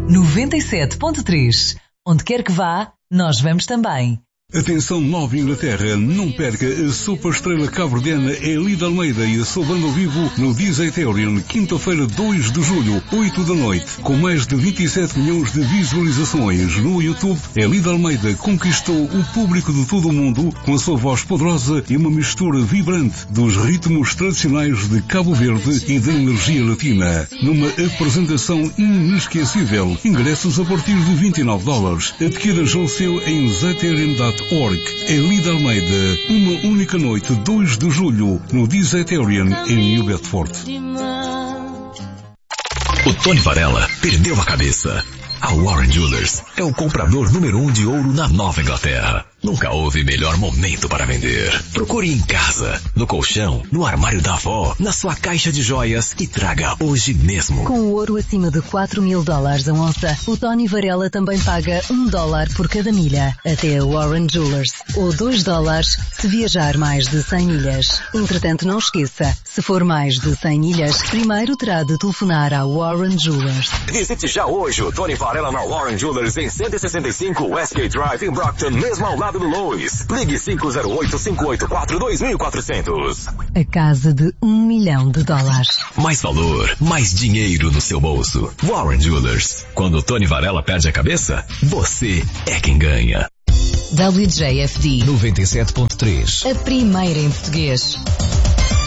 97.3. Onde quer que vá, nós vamos também. Atenção Nova Inglaterra, não perca a super estrela cabo-verdiana Elida Almeida e a sua banda ao vivo no Disaterion, quinta-feira 2 de julho, 8 da noite. Com mais de 27 milhões de visualizações no YouTube, Elida Almeida conquistou o público de todo o mundo com a sua voz poderosa e uma mistura vibrante dos ritmos tradicionais de Cabo Verde e da energia latina. Numa apresentação inesquecível, ingressos a partir de $29. Adquira já o seu em Zaterion.org. Elida Almeida, uma única noite, 2 de julho, no Disaterion, em New Bedford. O Tony Varela perdeu a cabeça. A Warren Jewelers é o comprador número 1 de ouro na Nova Inglaterra. Nunca houve melhor momento para vender. Procure em casa, no colchão, no armário da avó, na sua caixa de joias e traga hoje mesmo. Com o ouro acima de $4.000 a onça, o Tony Varela também paga $1 por cada milha até a Warren Jewelers, ou $2 se viajar mais de 100 milhas. Entretanto, não esqueça, se for mais de 100 milhas, primeiro terá de telefonar à Warren Jewelers. Visite já hoje o Tony Varela na Warren Jewelers em 165 Westgate Drive em Brockton, mesmo ao lado do Lois. Ligue 508-584-2400. A casa de $1 milhão. Mais valor, mais dinheiro no seu bolso. Warren Jewelers. Quando o Tony Varela perde a cabeça, você é quem ganha. WJFD 97.3. A primeira em português.